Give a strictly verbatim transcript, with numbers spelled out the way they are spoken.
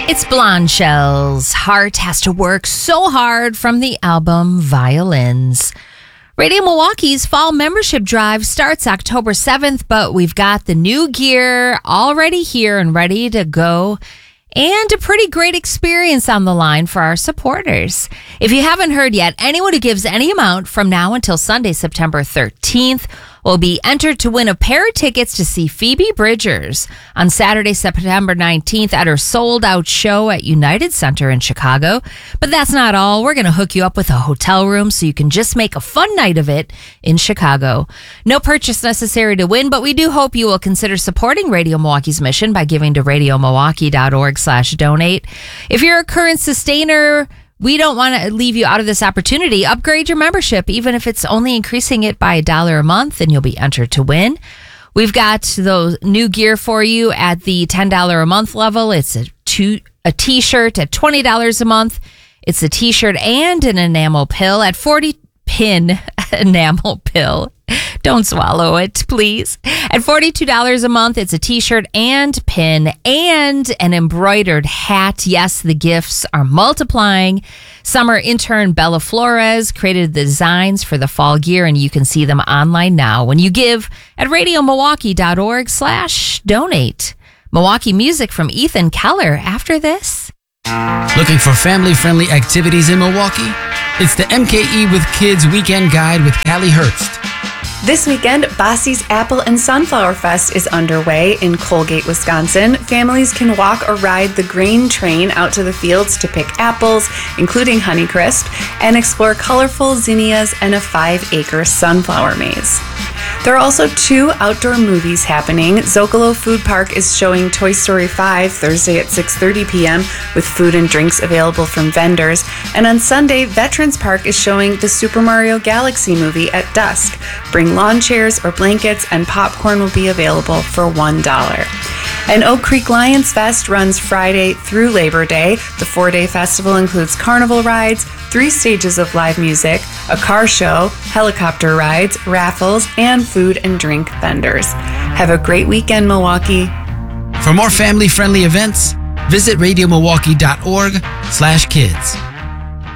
It's Blonde Shell's Heart Has to Work So Hard from the album Violins. Radio Milwaukee's fall membership drive starts October seventh, but we've got the new gear already here and ready to go, and a pretty great experience on the line for our supporters. If you haven't heard yet, anyone who gives any amount from now until Sunday, September thirteenth, will be entered to win a pair of tickets to see Phoebe Bridgers on Saturday, September nineteenth at her sold-out show at United Center in Chicago. But that's not all. We're going to hook you up with a hotel room so you can just make a fun night of it in Chicago. No purchase necessary to win, but we do hope you will consider supporting Radio Milwaukee's mission by giving to radiomilwaukee.org slash donate. If you're a current sustainer, we don't want to leave you out of this opportunity. Upgrade your membership, even if it's only increasing it by a dollar a month, and you'll be entered to win. We've got those new gear for you at the ten dollars a month level. It's a two, a t-shirt at twenty dollars a month. It's a t-shirt and an enamel pill at forty pin enamel pill. Don't swallow it, please. At forty-two dollars a month, it's a t-shirt and pin and an embroidered hat. Yes, the gifts are multiplying. Summer intern Bella Flores created the designs for the fall gear, and you can see them online now when you give at radiomilwaukee.org slash donate. Milwaukee music from Ethan Keller after this. Looking for family-friendly activities in Milwaukee? It's the M K E with Kids Weekend Guide with Callie Hurst. This weekend, Bossy's Apple and Sunflower Fest is underway in Colgate, Wisconsin. Families can walk or ride the grain train out to the fields to pick apples, including Honeycrisp, and explore colorful zinnias and a five-acre sunflower maze. There are also two outdoor movies happening. Zocalo Food Park is showing Toy Story five Thursday at six thirty p.m. with food and drinks available from vendors. And on Sunday, Veterans Park is showing the Super Mario Galaxy movie at dusk. Bring lawn chairs or blankets, and popcorn will be available for one dollar. And Oak Creek Lions Fest runs Friday through Labor Day. The four-day festival includes carnival rides, three stages of live music, a car show, helicopter rides, raffles, and food and drink vendors. Have a great weekend, Milwaukee. For more family-friendly events, visit radiomilwaukee.org slash kids.